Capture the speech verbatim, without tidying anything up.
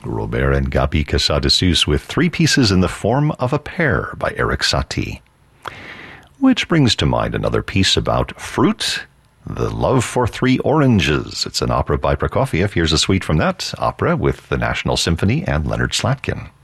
Robert and Gabi Casadessus with Three Pieces in the Form of a Pear by Erik Satie. Which brings to mind another piece about fruit, The Love for Three Oranges. It's an opera by Prokofiev. Here's a suite from that opera with the National Symphony and Leonard Slatkin.